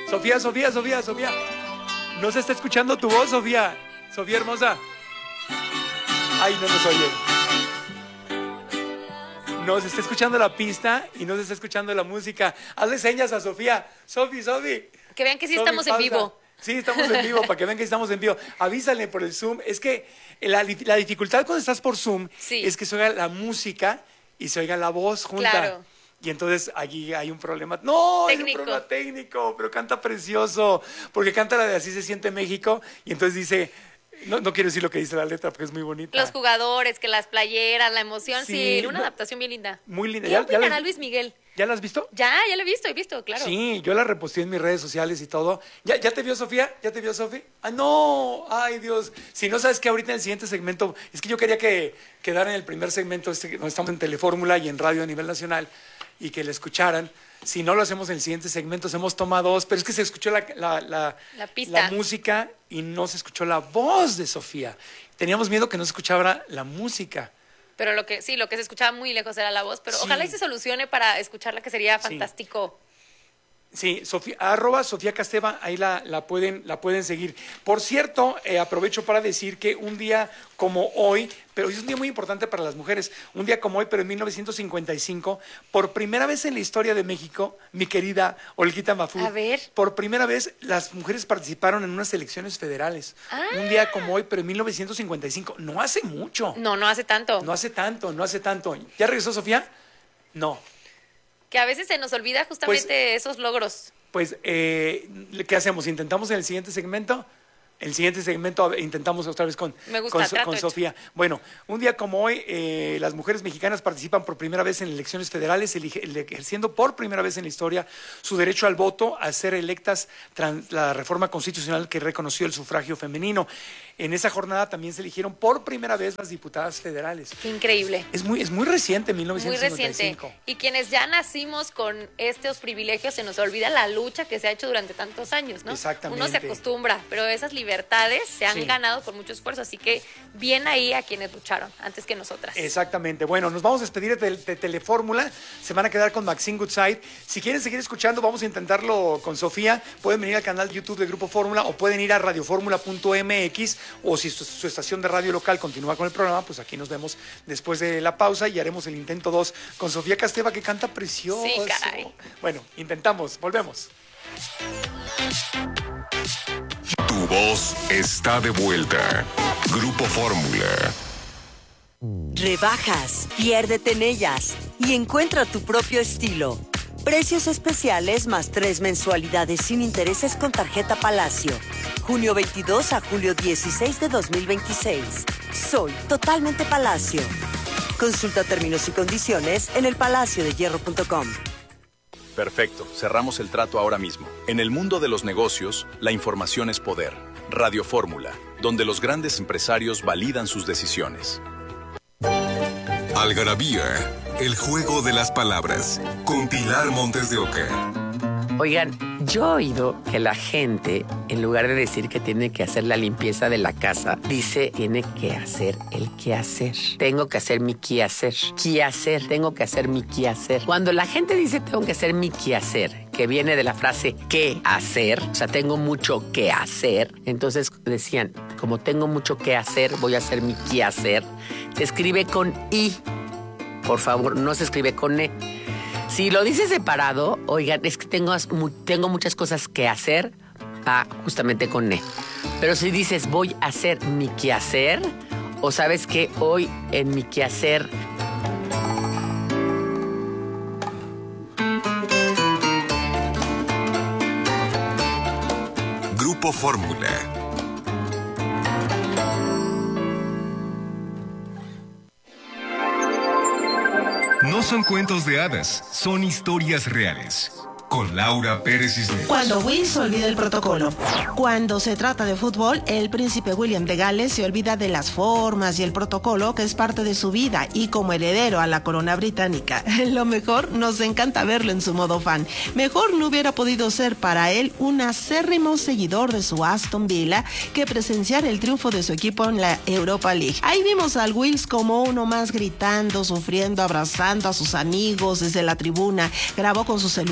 Sofía, Sofía, Sofía, Sofía. No se está escuchando tu voz, Sofía. Sofía hermosa. Ay, no nos oye. No se está escuchando la pista y no se está escuchando la música. Hazle señas a Sofía. Sofi, Sofi. Que vean que sí Sofi, estamos en pausa. vivo. Sí, estamos en vivo, para que vean que estamos en vivo. Avísale por el Zoom. Es que la dificultad cuando estás por Zoom es que se oiga la música y se oiga la voz junta. Claro. Y entonces allí hay un problema. No, hay un problema técnico, pero canta precioso. Porque canta la de Así se siente México. Y entonces dice, no quiero decir lo que dice la letra porque es muy bonita. Los jugadores, que las playeras, la emoción. Sí, una adaptación bien linda. Muy linda. ¿Qué opinará Luis Miguel? ¿Ya la has visto? Ya lo he visto, claro. Sí, yo la reposté en mis redes sociales y todo. ¿Ya te vio Sofía? ¿Ya te vio Sofi? ¡Ah, no! ¡Ay, Dios! Si no sabes que ahorita en el siguiente segmento, es que yo quería que quedara en el primer segmento, donde estamos en Telefórmula y en radio a nivel nacional, y que la escucharan. Si no lo hacemos en el siguiente segmento, hacemos toma 2, pero es que se escuchó la pista, la música y no se escuchó la voz de Sofía. Teníamos miedo que no se escuchara la música. Pero lo que se escuchaba muy lejos era la voz, pero ojalá y se solucione para escucharla, que sería fantástico. Sí, @Sofía Casteva, ahí la pueden seguir. Por cierto, aprovecho para decir que un día como hoy, pero es un día muy importante para las mujeres, un día como hoy, pero en 1955, por primera vez en la historia de México, mi querida Olguita Mafud, por primera vez las mujeres participaron en unas elecciones federales. Un día como hoy, pero en 1955, no hace mucho. No hace tanto. No hace tanto. ¿Ya regresó Sofía? No. Que a veces se nos olvida justamente esos logros. Pues, ¿qué hacemos? ¿Intentamos en el siguiente segmento? El siguiente segmento intentamos otra vez con Sofía. Bueno, un día como hoy, las mujeres mexicanas participan por primera vez en elecciones federales, ejerciendo por primera vez en la historia su derecho al voto, a ser electas tras la reforma constitucional que reconoció el sufragio femenino. En esa jornada también se eligieron por primera vez las diputadas federales. Qué increíble. Es muy reciente, 1955. Muy reciente. Y quienes ya nacimos con estos privilegios, se nos olvida la lucha que se ha hecho durante tantos años, ¿no? Exactamente. Uno se acostumbra, pero esas libertades se han ganado con mucho esfuerzo, así que bien ahí a quienes lucharon antes que nosotras. Exactamente. Bueno, nos vamos a despedir de Telefórmula. Se van a quedar con Maxine Goodside. Si quieren seguir escuchando, vamos a intentarlo con Sofía. Pueden venir al canal de YouTube de Grupo Fórmula o pueden ir a radioformula.mx, o si su estación de radio local continúa con el programa, pues aquí nos vemos después de la pausa y haremos el intento 2 con Sofía Casteva, que canta precioso. Sí, caray. Bueno, intentamos. Volvemos. Tu voz está de vuelta. Grupo Fórmula. Rebajas, piérdete en ellas y encuentra tu propio estilo. Precios especiales más 3 mensualidades sin intereses con tarjeta Palacio. Junio 22 a julio 16 de 2026. Soy totalmente Palacio. Consulta términos y condiciones en elpalaciodehierro.com. Perfecto, cerramos el trato ahora mismo. En el mundo de los negocios, la información es poder. Radio Fórmula, donde los grandes empresarios validan sus decisiones. Algarabía, el juego de las palabras, con Pilar Montes de Oca. Oigan, yo he oído que la gente, en lugar de decir que tiene que hacer la limpieza de la casa, dice tiene que hacer el quehacer. Tengo que hacer mi quehacer. Quehacer, tengo que hacer mi quehacer. Cuando la gente dice tengo que hacer mi quehacer, que viene de la frase qué hacer, o sea, tengo mucho que hacer, entonces decían, como tengo mucho que hacer, voy a hacer mi quehacer. Se escribe con I. Por favor, no se escribe con E. Si lo dices separado, oigan, es que tengo muchas cosas que hacer, justamente con E. Pero si dices voy a hacer mi quehacer, o sabes que hoy en mi quehacer... Grupo Fórmula. No son cuentos de hadas, son historias reales. Con Laura Pérez Cisneros. Cuando Will olvida el protocolo. Cuando se trata de fútbol, el príncipe William de Gales se olvida de las formas y el protocolo que es parte de su vida y como heredero a la corona británica. Lo mejor, nos encanta verlo en su modo fan. Mejor no hubiera podido ser para él un acérrimo seguidor de su Aston Villa que presenciar el triunfo de su equipo en la Europa League. Ahí vimos al Wills como uno más gritando, sufriendo, abrazando a sus amigos desde la tribuna. Grabó con su celular el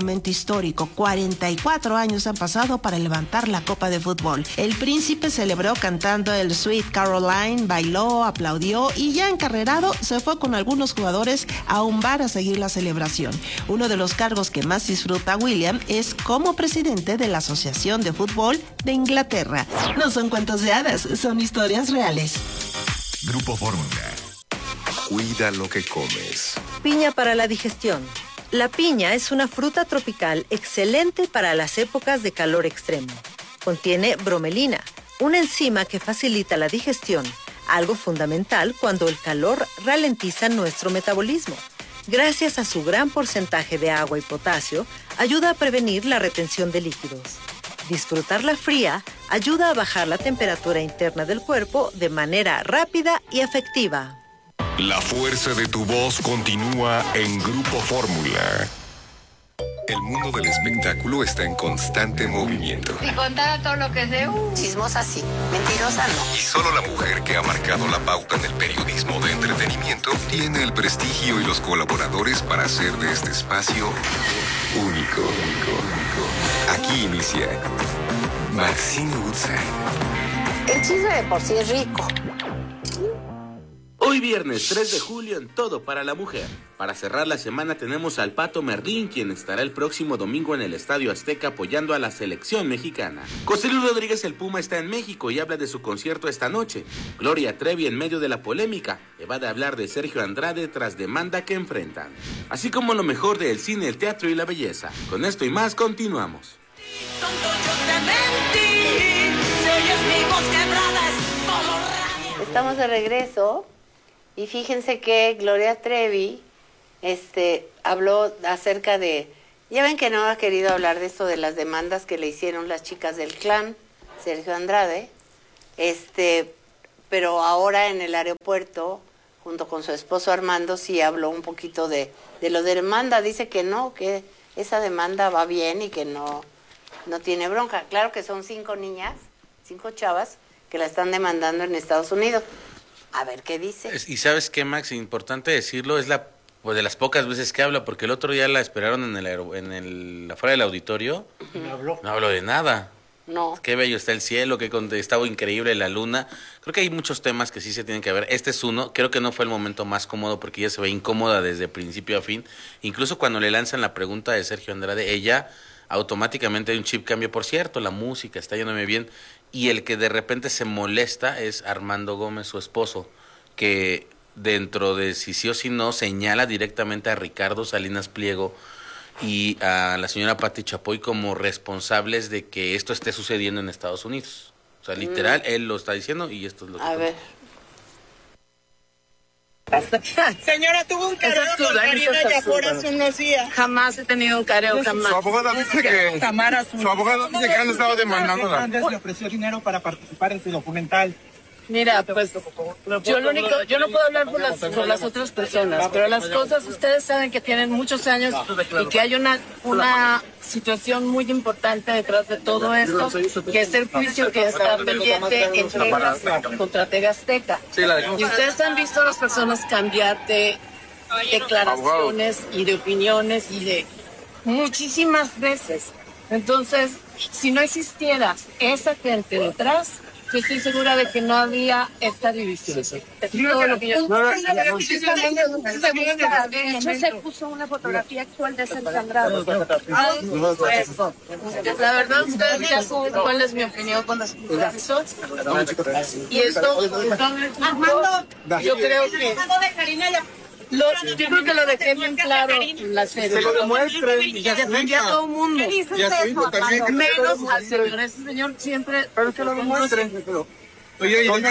momento histórico. 44 años han pasado para levantar la copa de fútbol. El príncipe celebró cantando el Sweet Caroline, bailó, aplaudió y ya encarrerado se fue con algunos jugadores a un bar a seguir la celebración. Uno de los cargos que más disfruta William es como presidente de la Asociación de Fútbol de Inglaterra. No son cuentos de hadas, son historias reales. Grupo Fórmula. Cuida lo que comes. Piña para la digestión. La piña es una fruta tropical excelente para las épocas de calor extremo. Contiene bromelina, una enzima que facilita la digestión, algo fundamental cuando el calor ralentiza nuestro metabolismo. Gracias a su gran porcentaje de agua y potasio, ayuda a prevenir la retención de líquidos. Disfrutarla fría ayuda a bajar la temperatura interna del cuerpo de manera rápida y efectiva. La fuerza de tu voz continúa en Grupo Fórmula. El mundo del espectáculo está en constante movimiento. Y contara todo lo que sé. Chismosa sí, mentirosa no. Y solo la mujer que ha marcado la pauta en el periodismo de entretenimiento tiene el prestigio y los colaboradores para hacer de este espacio único. Aquí inicia Maxine Woodside. El chisme de por sí es rico. Hoy viernes 3 de julio en Todo para la Mujer. Para cerrar la semana tenemos al Pato Merlín, quien estará el próximo domingo en el Estadio Azteca apoyando a la selección mexicana. José Luis Rodríguez el Puma está en México y habla de su concierto esta noche. Gloria Trevi en medio de la polémica evade hablar de Sergio Andrade tras demanda que enfrentan. Así como lo mejor del cine, el teatro y la belleza. Con esto y más continuamos. Estamos de regreso. Y fíjense que Gloria Trevi habló acerca de... Ya ven que no ha querido hablar de esto de las demandas que le hicieron las chicas del clan, Sergio Andrade. Pero ahora en el aeropuerto, junto con su esposo Armando, sí habló un poquito de lo de demanda. Dice que no, que esa demanda va bien y que no tiene bronca. Claro que son 5 niñas, 5 chavas, que la están demandando en Estados Unidos. A ver qué dice. Y ¿sabes qué, Max? Importante decirlo, es pues de las pocas veces que habla, porque el otro día la esperaron afuera del auditorio. No habló de nada. No. Qué bello está el cielo, estaba increíble la luna. Creo que hay muchos temas que sí se tienen que ver. Este es uno. Creo que no fue el momento más cómodo porque ella se ve incómoda desde principio a fin. Incluso cuando le lanzan la pregunta de Sergio Andrade, ella automáticamente hay un chip cambio. Por cierto, la música está yéndome bien. Y el que de repente se molesta es Armando Gómez, su esposo, que dentro de si sí o si no señala directamente a Ricardo Salinas Pliego y a la señora Pati Chapoy como responsables de que esto esté sucediendo en Estados Unidos. O sea, literal, él lo está diciendo y esto es lo que... A ver. Señora, tuvo un careo con Karina Yapor hace unos días. Jamás he tenido un careo, jamás. Su abogada dice que han estado demandándola. Le ofreció dinero para participar en su documental. Mira, pues yo no puedo hablar por las otras personas, pero las cosas, ustedes saben que tienen muchos años y que hay una situación muy importante detrás de todo esto, que es el juicio que está pendiente en Texas contra TV Azteca. Y ustedes han visto a las personas cambiar de declaraciones y de opiniones y de muchísimas veces. Entonces, si no existiera esa gente detrás, yo estoy segura de que no había esta división. Es todo lo que yo... Se puso una fotografía actual de Sergio Andrade. La verdad, ustedes ya saben cuál es mi opinión con respecto a eso. Y esto, yo creo que... Yo creo que lo dejé bien claro en la serie. Se lo demuestren. Ya defendí a todo el mundo. Y a su hijo también. Menos al señor. Ese señor siempre... Pero que lo demuestren. Oye, ¿y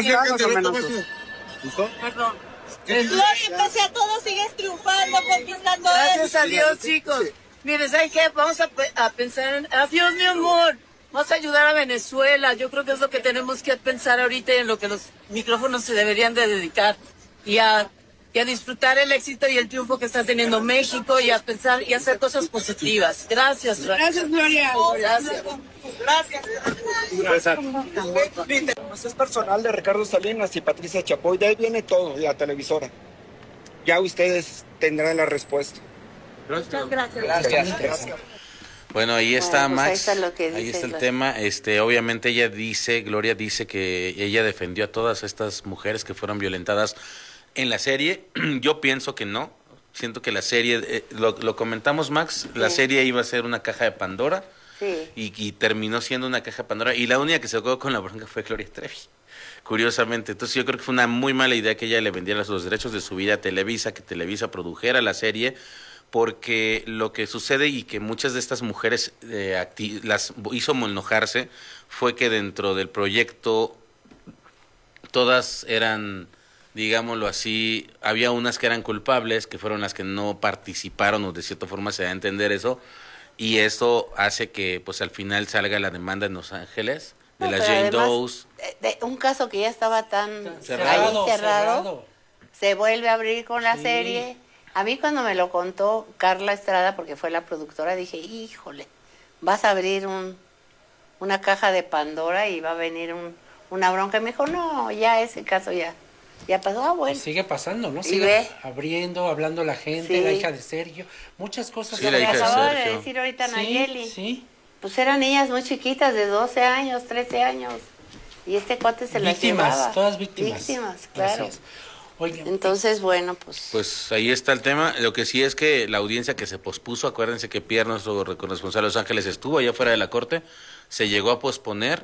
Perdón. Gloria, pese a todo, sigues triunfando, conquistando. Gracias a Dios, chicos. Miren, ¿saben qué? Vamos a pensar en... Adiós, mi amor. Vamos a ayudar a Venezuela. Yo creo que es lo que tenemos que pensar ahorita y en lo que los micrófonos se deberían de dedicar. Y a disfrutar el éxito y el triunfo que está teniendo México y a pensar y hacer cosas positivas. Gracias, Gracias, Gloria. Gracias. Gracias. Pues es personal de Ricardo Salinas y Patricia Chapoy. De ahí viene todo, la televisora. Ya ustedes tendrán la respuesta. Muchas gracias. Gracias. Bueno, ahí está pues Max, ahí está lo que ahí dice está el la- tema. Obviamente Gloria dice que ella defendió a todas estas mujeres que fueron violentadas en la serie. Yo pienso que no. Siento que la serie, lo comentamos, Max, la serie iba a ser una caja de Pandora. Sí. Y terminó siendo una caja de Pandora. Y la única que se quedó con la bronca fue Gloria Trevi. Curiosamente. Entonces yo creo que fue una muy mala idea que ella le vendiera los derechos de su vida a Televisa, que Televisa produjera la serie, porque lo que sucede y que muchas de estas mujeres las hizo enojarse fue que dentro del proyecto todas eran, digámoslo así, había unas que eran culpables, que fueron las que no participaron, o de cierta forma se da a entender eso, y eso hace que pues al final salga la demanda en Los Ángeles de No, las pero Jane además, Does. de un caso que ya estaba tan Cerrado, ahí cerrado, se vuelve a abrir con la serie. A mí cuando me lo contó Carla Estrada, porque fue la productora, dije, híjole, vas a abrir una caja de Pandora y va a venir una bronca. Y me dijo, no, ya ese caso ya pasó. Bueno. Sigue pasando, ¿no? Y Sigue ve. abriendo, hablando la gente, Sí. la hija de Sergio, muchas cosas. Sí, la hija de Acababa de Sergio. decir ahorita Sí, Nayeli. sí. Pues eran niñas muy chiquitas, de 12 años, 13 años. Y este cuate se las Víctimas, llevaba. todas víctimas. Víctimas, claro. Así es. Oye, Entonces, bueno, pues... Pues ahí está el tema. Lo que sí es que la audiencia que se pospuso, acuérdense que Pierre, nuestro corresponsal de Los Ángeles, estuvo allá fuera de la corte, se llegó a posponer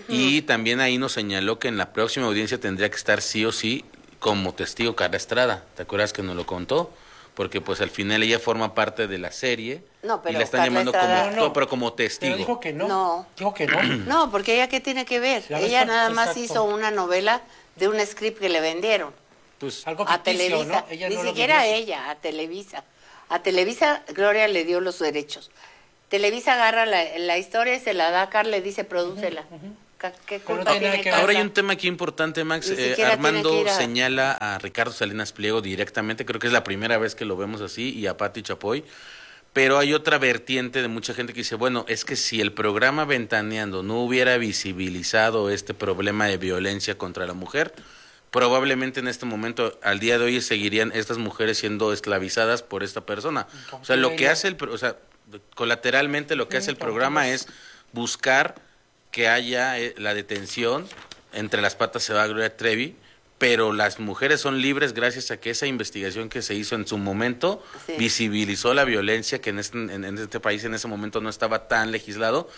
y también ahí nos señaló que en la próxima audiencia tendría que estar sí o sí como testigo Carla Estrada. ¿Te acuerdas que nos lo contó? Porque pues al final ella forma parte de la serie No, pero y la están Carla llamando Estrada- como, pero como testigo. pero dijo que no. No. Dijo que no. No, porque ella qué tiene que ver. La vez Ella pa- nada más exacto. hizo una novela de un script que le vendieron Pues Algo a ficticio, Televisa. ¿no? Ella Ni no lo siquiera vivió. ella, a Televisa. A Televisa Gloria le dio los derechos. Televisa agarra la historia y se la da a Carla y dice, prodúcela. ¿Qué culpa tiene nada tiene que ver. Carla? Ahora hay un tema aquí importante, Max. Ni siquiera Armando tiene que ir a- señala a Ricardo Salinas Pliego directamente, creo que es la primera vez que lo vemos así, y a Pati Chapoy. Pero hay otra vertiente de mucha gente que dice, bueno, es que si el programa Ventaneando no hubiera visibilizado este problema de violencia contra la mujer, probablemente en este momento, al día de hoy, seguirían estas mujeres siendo esclavizadas por esta persona. O sea, lo que hace colateralmente lo que hace el programa es buscar que haya la detención, entre las patas se va Gloria Trevi, pero las mujeres son libres gracias a que esa investigación que se hizo en su momento Sí. visibilizó la violencia que en este país en ese momento no estaba tan legislado,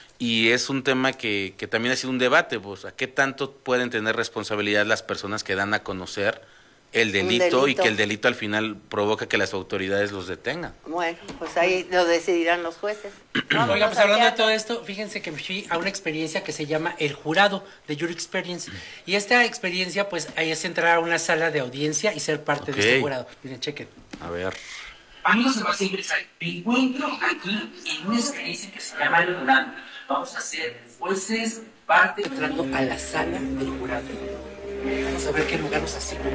y es un tema que también ha sido un debate, pues, ¿a qué tanto pueden tener responsabilidad las personas que dan a conocer el delito y que el delito al final provoca que las autoridades los detengan? Bueno, pues ahí lo decidirán los jueces. Vámonos Oiga, pues al hablando de teatro. todo esto, fíjense que me fui a una experiencia que se llama El Jurado, de Jury Experience. Y esta experiencia, pues, ahí es entrar a una sala de audiencia y ser parte de este Ok. jurado. Miren, chequen. A ver. Amigos de Base Empresario, me encuentro aquí en una experiencia que se llama El Jurado. Vamos a ser jueces, parte, Entrando a la sala del jurado. Vamos a ver qué lugar nos asigna.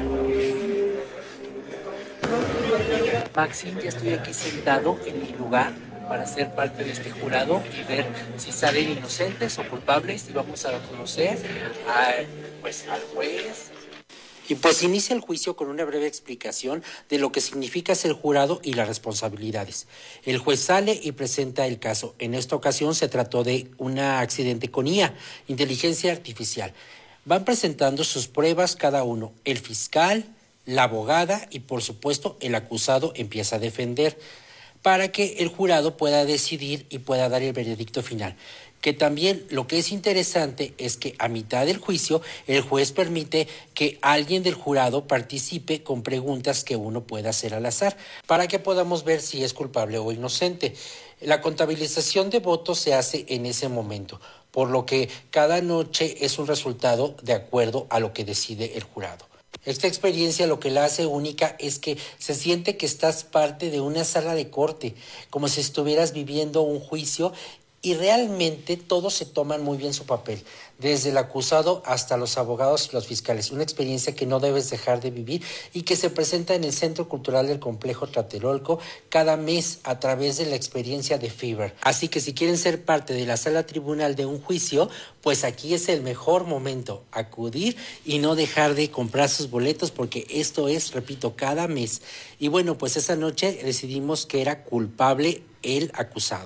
Maxi, ya estoy aquí sentado en mi lugar para ser parte de este jurado y ver si salen inocentes o culpables, y vamos a conocer al juez. Y pues inicia el juicio con una breve explicación de lo que significa ser jurado y las responsabilidades. El juez sale y presenta el caso. En esta ocasión se trató de un accidente con IA, inteligencia artificial. Van presentando sus pruebas cada uno. El fiscal, la abogada y por supuesto el acusado empieza a defender para que el jurado pueda decidir y pueda dar el veredicto final. Que también lo que es interesante es que a mitad del juicio el juez permite que alguien del jurado participe con preguntas que uno pueda hacer al azar para que podamos ver si es culpable o inocente. La contabilización de votos se hace en ese momento, por lo que cada noche es un resultado de acuerdo a lo que decide el jurado. Esta experiencia lo que la hace única es que se siente que estás parte de una sala de corte, como si estuvieras viviendo un juicio, y realmente todos se toman muy bien su papel, desde el acusado hasta los abogados y los fiscales. Una experiencia que no debes dejar de vivir y que se presenta en el Centro Cultural del Complejo Tlatelolco cada mes a través de la experiencia de Fever. Así que si quieren ser parte de la sala tribunal de un juicio, pues aquí es el mejor momento, acudir y no dejar de comprar sus boletos, porque esto es, repito, cada mes. Y bueno, pues esa noche decidimos que era culpable el acusado.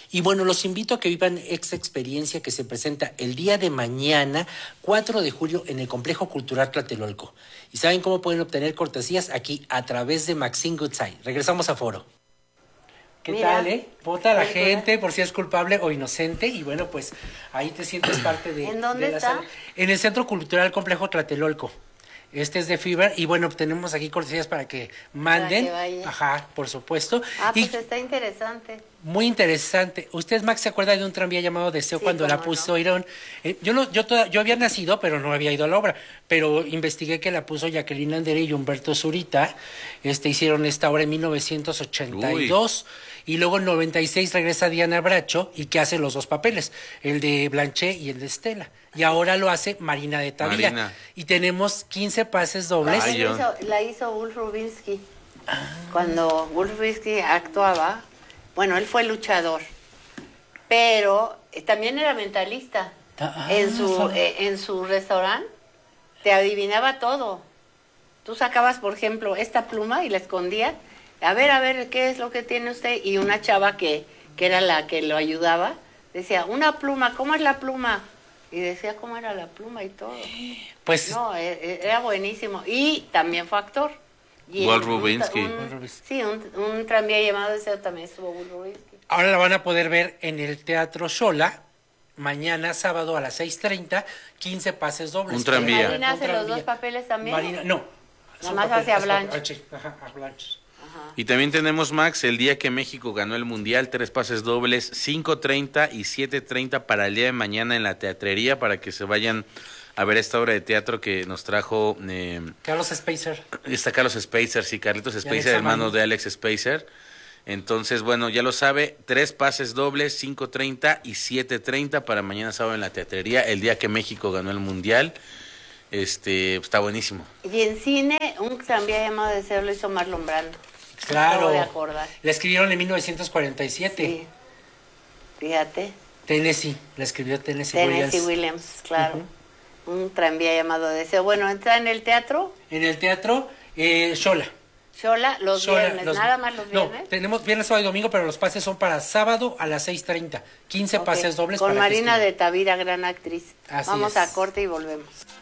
Y bueno, los invito a que vivan esta experiencia que se presenta el día de mañana, 4 de julio, en el Complejo Cultural Tlatelolco. ¿Y saben cómo pueden obtener cortesías? Aquí, a través de Maxine Goodside. Regresamos a Foro. ¿Qué tal, Vota a la gente por si es culpable o inocente. Y bueno, pues ahí te sientes parte de... ¿En dónde de la está? sala. En el Centro Cultural Complejo Tlatelolco. Este es de Fever. Y bueno, tenemos aquí cortesías para que manden. Para que vaya. Ajá, por supuesto. Pues está interesante. Muy interesante. ¿Usted, Max, se acuerda de un tranvía llamado Deseo cuando la pusieron? Yo había nacido, pero no había ido a la obra. Pero investigué que la puso Jacqueline Andere y Humberto Zurita. Hicieron esta obra en 1982. Y luego en 96 regresa Diana Bracho y que hace los dos papeles, el de Blanchet y el de Estela. Y ahora lo hace Marina de Tavira. Y tenemos 15 pases dobles. La hizo Wolf Rubinsky. Cuando Wolf Rubinsky actuaba, bueno, él fue luchador, pero también era mentalista. En su restaurante te adivinaba todo. Tú sacabas, por ejemplo, esta pluma y la escondías. A ver, ¿qué es lo que tiene usted? Y una chava que era la que lo ayudaba, decía, una pluma, ¿cómo es la pluma? Y decía cómo era la pluma y todo. Pues... No, era buenísimo. Y también fue actor. Walt Rubinsky. Sí, un tranvía llamado Deseo también estuvo Walt Rubinsky. Ahora la van a poder ver en el Teatro Xola, mañana sábado a las 6:30, 15 pases dobles. Un tranvía. ¿Marina hace los dos papeles también? Marina, no. Nada más hace a Blanche. A Blanche. Y también tenemos, Max, el día que México ganó el Mundial, 3 pases dobles, 5:30 y 7:30 para el día de mañana en la teatrería, para que se vayan a ver esta obra de teatro que nos trajo... Carlos Spacer. Está Carlos Spacer, sí, Carlitos Spacer, hermano de Alex Spacer. Entonces, bueno, ya lo sabe, 3 pases dobles, 5:30 y 7:30 para mañana sábado en la teatrería, el día que México ganó el Mundial. Está buenísimo. Y en cine, un tranvía llamado Deseo lo hizo Marlon Brando. Claro. Me acabo de acordar. La escribieron en 1947. Sí. Fíjate. Tennessee, la escribió Tennessee Williams, claro. Un tranvía llamado Deseo. Bueno, ¿entra en el teatro? En el teatro, Xola. Xola, los viernes, nada más los viernes. No, tenemos viernes, sábado y domingo, pero los pases son para sábado a las 6:30. 15 pases dobles. Con para Marina de Tavira, gran actriz. Así Vamos es. a corte y volvemos.